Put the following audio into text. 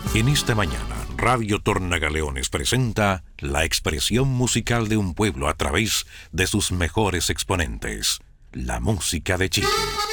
En esta mañana, Radio Tornagaleones presenta la expresión musical de un pueblo a través de sus mejores exponentes, la música de Chile.